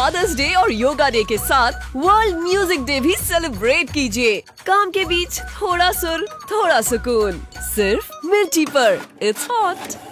Fathers day और yoga day के साथ वर्ल्ड म्यूजिक डे भी सेलिब्रेट कीजिए। काम के बीच थोड़ा सुर, थोड़ा सुकून, सिर्फ मिर्ची पर। It's hot.